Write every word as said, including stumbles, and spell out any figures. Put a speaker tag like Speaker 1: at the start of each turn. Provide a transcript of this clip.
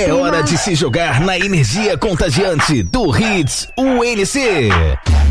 Speaker 1: É
Speaker 2: cima.
Speaker 1: hora de se jogar na energia contagiante do Hits U N C.